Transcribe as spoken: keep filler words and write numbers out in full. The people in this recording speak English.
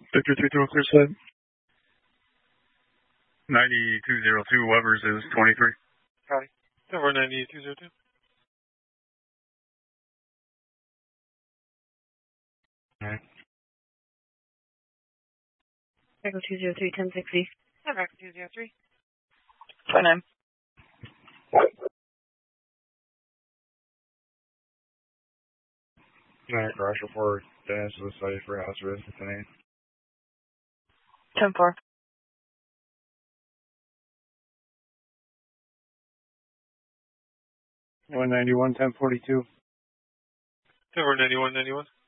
Victor three three one, clear side. ninety-two oh two, Weber's is twenty-three. Copy. Over ninety-two oh two. Alright. Echo two zero three, ten sixty. Echo two zero three. twenty-nine. Alright, garage report, dash to the site for house risk at ten eight. ten four. one ninety-one, ten forty-two. Over ninety-one ninety-one.